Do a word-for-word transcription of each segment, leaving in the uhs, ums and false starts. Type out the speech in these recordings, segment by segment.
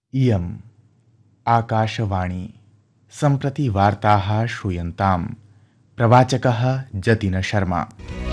इयम् आकाशवाणी सम्प्रति वार्ताः श्रूयन्ताम्। प्रवाचकः जतिन शर्मा।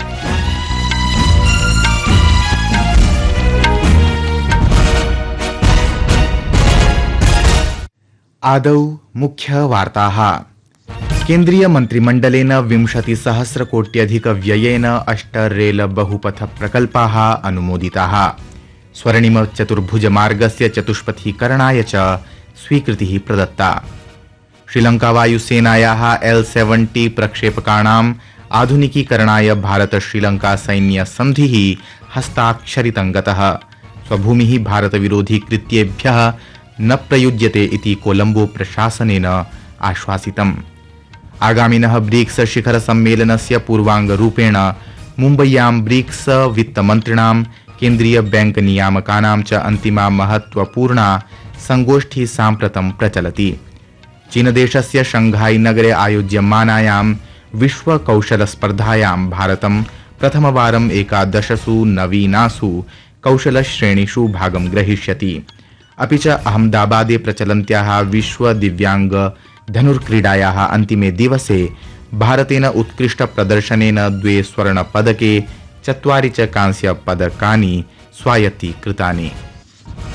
आदौ मुख्यवार्ताः। केन्द्रीय मंत्रिमण्डलेन विंशतिसहस्रकोट्यधिकव्ययेन अष्ट रेल बहुपथ प्रकल्पाः अनुमोदिताः। स्वर्णिम चतुर्भुजमार्गस्य चतुष्पथीकरणाय च स्वीकृतिः प्रदत्ता। श्रीलंका वायुसेनायाः एल सेवेंटी प्रक्षेपकाणाम् आधुनिकीकरणाय भारत श्रीलंका सैन्य सन्धिः हस्ताक्षरितं गतः। स्वभूमिः भारतविरोधी कृत्येभ्यः न प्रयुज्यते इति कोलंबो प्रशासनेन आश्वासितम्। आगामिनः ब्रिक्स शिखर सम्मेलनस्य पूर्वाङ्गरूपेण मुम्बय्यां ब्रिक्स वित्तमन्त्रिणां केन्द्रीय बैंक नियामकानां च अन्तिमा महत्वपूर्णा संगोष्ठी साम्प्रतं प्रचलति। चीनदेशस्य शंघाई नगरे आयोज्यमानायां विश्व कौशल स्पर्धायां भारतं प्रथमवारम् एकादशसु नवीनासु कौशल श्रेणीषु भागं ग्रहीष्यति। अपि च अहमदाबादे प्रचलन्त्याः विश्व दिव्यांग धनुर्क्रीडायाः अन्तिमे दिवसे भारतेन उत्कृष्ट प्रदर्शनेन द्वे स्वर्णपदके चत्वारि च कांस्यपदकानि स्वायत्तीकृतानि।